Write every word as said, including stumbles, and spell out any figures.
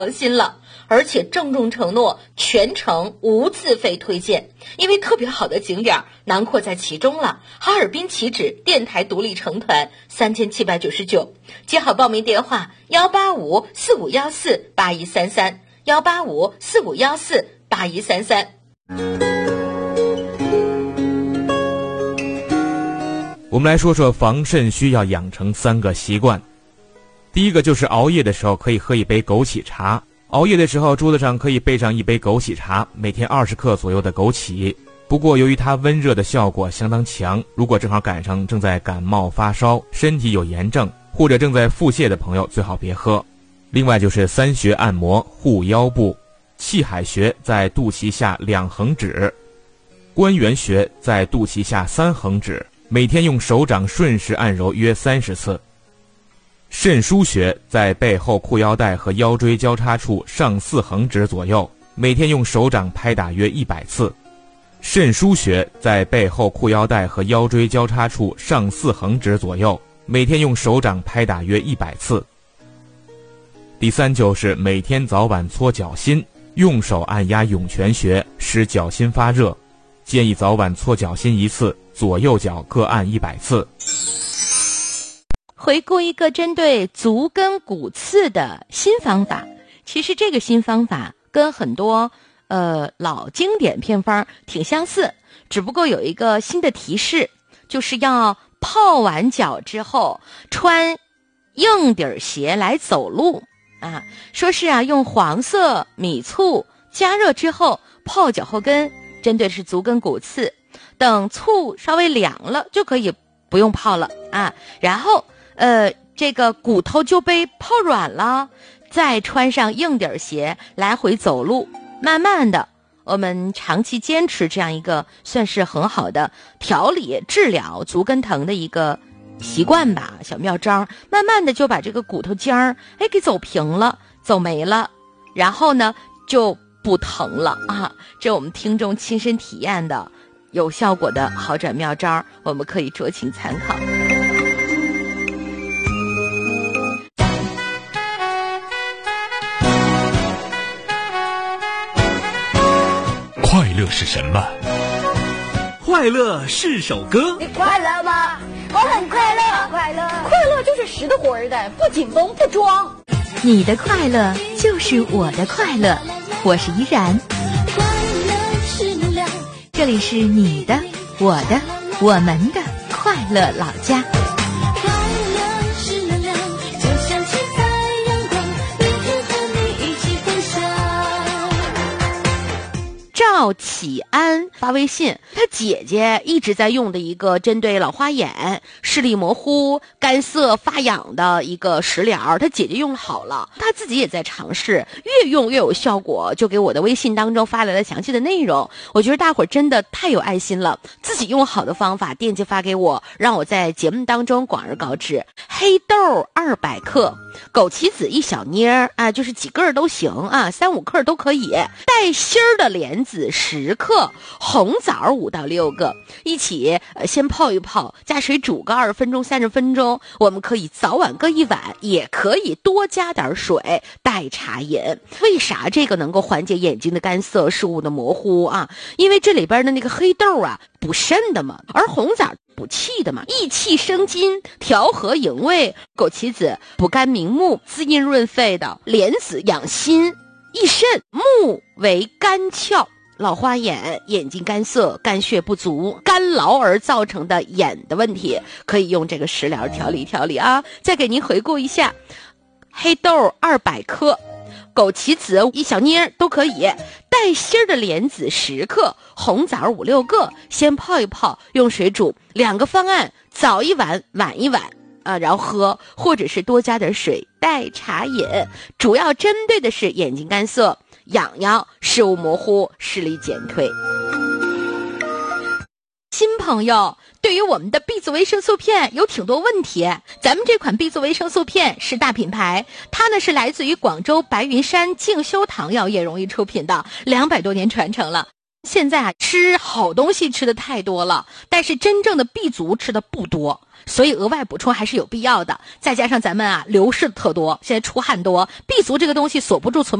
良心了，而且郑重承诺全程无自费推荐，因为特别好的景点囊括在其中了。哈尔滨起止电台独立成团三千七百九十九，接好报名电话幺八五四五幺四八一三三幺八五四五幺四八一三三。 我们来说说防肾需要养成三个习惯。第一个就是熬夜的时候可以喝一杯枸杞茶，熬夜的时候桌子上可以备上一杯枸杞茶，每天二十克左右的枸杞。不过由于它温热的效果相当强，如果正好赶上正在感冒发烧、身体有炎症或者正在腹泻的朋友最好别喝。另外就是三穴按摩护腰部，气海穴在肚脐下两横指，关元穴在肚脐下三横指，每天用手掌顺势按揉约三十次。肾腧穴在背后裤腰带和腰椎交叉处上四横指左右，每天用手掌拍打约一百次。肾腧穴在背后裤腰带和腰椎交叉处上四横指左右，每天用手掌拍打约一百次。第三就是每天早晚搓脚心，用手按压涌泉穴，使脚心发热。建议早晚搓脚心一次，左右脚各按一百次。 回顾一个针对足跟骨刺的新方法，其实这个新方法跟很多呃老经典偏方挺相似，只不过有一个新的提示，就是要泡完脚之后穿硬底鞋来走路啊。说是啊，用黄色米醋加热之后泡脚后跟，针对是足跟骨刺，等醋稍微凉了就可以不用泡了啊。然后呃，这个骨头就被泡软了，再穿上硬底鞋来回走路，慢慢的我们长期坚持这样一个算是很好的调理治疗足跟疼的一个习惯吧，小妙招，慢慢的就把这个骨头尖儿哎给走平了，走没了，然后呢就不疼了啊。这我们听众亲身体验的有效果的好转妙招，我们可以酌情参考。 快乐是什么？ 快乐是首歌。 你快乐吗？我很快乐，快乐， 快乐就是实的活儿的，不紧绷不装。 你的快乐就是我的快乐，我是依然。这里是你的、我的、我们的快乐老家。 赵启安发微信，他姐姐一直在用的一个针对老花眼、视力模糊、干涩发痒的一个食疗，他姐姐用了好了，他自己也在尝试，越用越有效果，就给我的微信当中发来了详细的内容。我觉得大伙儿真的太有爱心了，自己用好的方法链接发给我，让我在节目当中广而告之。黑豆二百克，枸杞子一小捏儿啊，就是几个都行啊，三五克都可以。带芯儿的莲子十克，红枣五到六个，一起呃先泡一泡，加水煮个二十分钟、三十分钟。我们可以早晚各一碗，也可以多加点水代茶饮。为啥这个能够缓解眼睛的干涩、视物的模糊啊？因为这里边的那个黑豆啊，补肾的嘛，而红枣补气的嘛，益气生津，调和营卫；枸杞子补肝明目，滋阴润肺的；莲子养心益肾，木为肝窍。老花眼、眼睛干涩、肝血不足、干劳而造成的眼的问题，可以用这个食疗调理调理啊。再给您回顾一下：黑豆二百克，枸杞子一小捏都可以，带芯儿的莲子十克，红枣五六个，先泡一泡，用水煮。两个方案，早一碗，晚一碗。啊，然后喝，或者是多加点水代茶饮，主要针对的是眼睛干涩、痒痒、视物模糊、视力减退。新朋友，对于我们的 B 族维生素片有挺多问题，咱们这款 B 族维生素片是大品牌，它呢是来自于广州白云山静修堂药业荣誉出品的，两百多年传承了。 现在啊，吃好东西吃的太多了，但是真正的 B 族吃的不多，所以额外补充还是有必要的。再加上咱们啊流失特多，现在出汗多， B 族这个东西锁不住存